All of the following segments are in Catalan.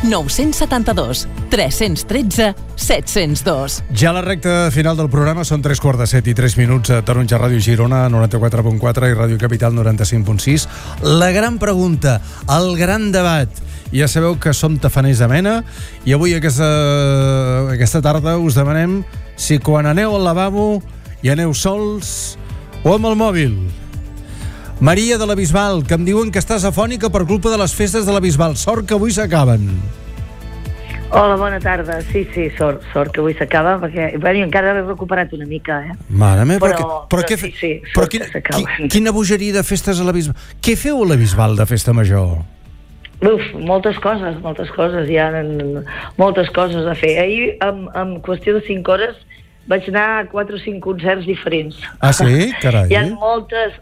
972 313 702. Ja a la recta final del programa, són 3:15 a Taronja Ràdio Girona 94.4 i Ràdio Capital 95.6. La gran pregunta, el gran debat. Ja sabeu que som tafaners de mena i avui aquesta tarda us demanem si quan aneu al lavabo hi aneu sols o amb el mòbil. Maria de la Bisbal, que em diuen que estàs afònica per culpa de les festes de la Bisbal. Sort que avui s'acaben. Hola, bona tarda. Sí, sort que avui s'acaba, perquè encara he recuperat una mica, Mare meva, però quina bogeria de festes a la Bisbal. Què feu a la Bisbal de festa major? Moltes coses. Hi ha moltes coses a fer. Ahir, en qüestió de 5 hores, vaig anar a 4 o 5 concerts diferents. Ah, sí? Carai. Hi ha moltes,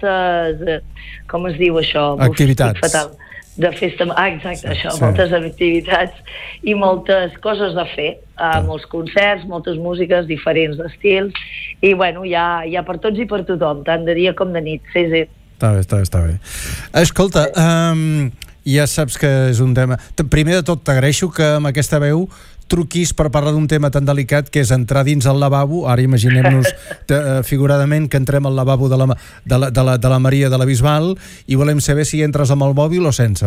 com es diu això? Activitats. Fatal. De festa, exacte, això, sí. Moltes activitats i moltes coses a fer, molts concerts, moltes músiques, diferents estils, i bueno, hi ha per tots i per tothom, tant de dia com de nit, sí. Està bé. Escolta, ja saps que és un tema... Primer de tot, t'agraeixo que amb aquesta veu truquis per parlar d'un tema tan delicat que és entrar dins el lavabo. Ara imaginem-nos figuradament que entrem al lavabo de la Maria de la Bisbal i volem saber si entres amb el mòbil o sense.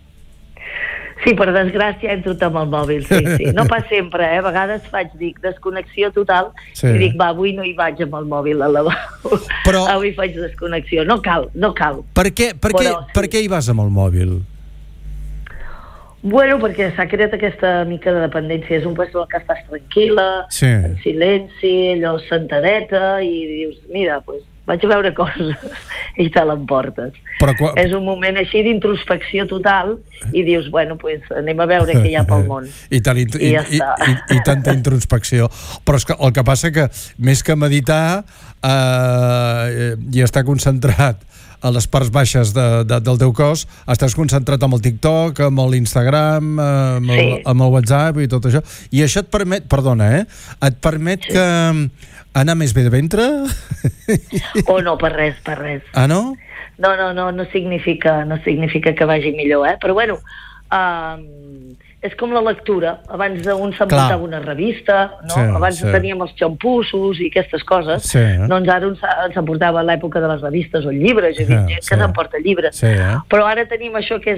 Sí, per desgràcia entro amb el mòbil, sí. No pas sempre, A vegades dic desconnexió total, sí. I dic, avui no hi vaig amb el mòbil al lavabo. Però... Avui faig desconnexió. No cal. Per què hi vas amb el mòbil? Bueno, perquè s'ha creat aquesta mica de dependència. És un lloc en què estàs tranquil·la, sí. En silenci, allò sentadeta, i dius, mira, vaig a veure coses, i te l'emportes. És un moment així d'introspecció total, i dius, bueno, anem a veure què hi ha pel món. I tanta introspecció. Però el que passa que, més que meditar, i estar concentrat a les parts baixes del teu cos, estàs concentrat amb el TikTok, amb l'Instagram, amb el WhatsApp i tot això. I això et permet, perdona, et permet que anar més bé de ventre? No, per res. Ah, no? No significa que vagi millor, Però bueno, és com la lectura. Abans un s'emportava una revista, no? Sí, abans teníem els xampussos i aquestes coses, doncs ara ens emportava l'època de les revistes o llibres, hi ha gent que s'emporta llibres. Però ara tenim això que és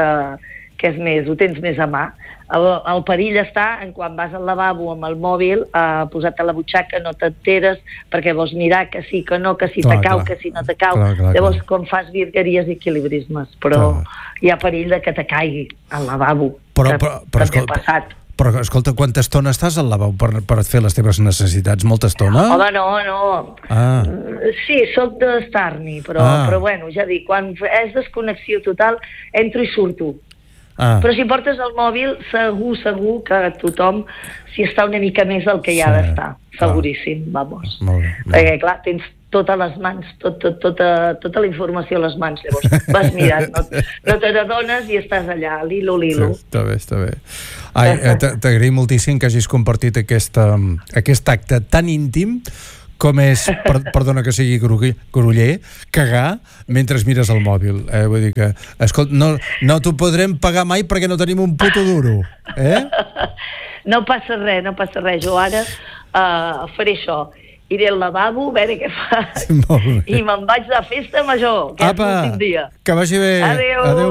més, ho tens més a mà. El perill està en quan vas al lavabo amb el mòbil posat a la butxaca, no t'enteres perquè vols mirar que sí, que no, que si te cau, que si no te cau. Llavors, com fas virgueries i equilibrismes, però hi ha perill de que te caigui al lavabo. Però escolta, quanta estona estàs al lavabo per fer les teves necessitats? Molta estona? Home, no. Sí, soc d'estar-n'hi, però bueno, ja dic, quan és desconnexió total, entro i surto. Però si portes el mòbil, segur que tothom s'hi està una mica més del que hi ha d'estar. Seguríssim, vamos. Perquè, clar, tens totes les mans, tota la informació a les mans, llavors vas mirant, no te n'adones i estàs allà, lilo. Està bé. T'agraïm moltíssim que hagis compartit aquest acte tan íntim com és, perdona que sigui groller, cagar mentre mires el mòbil. Vull dir que, escolta, no t'ho podrem pagar mai perquè no tenim un puto duro. No passa res. Jo ara faré això. Iré al lavabo, a veure què faig. I me'n vaig de festa major, que és l'últim dia. Que vagi bé. Adéu.